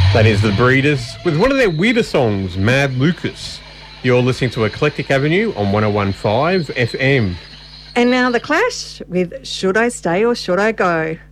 That is The Breeders with one of their weirder songs, Mad Lucas. You're listening to Eclectic Avenue on 101.5 FM. And now The Clash with Should I Stay or Should I Go?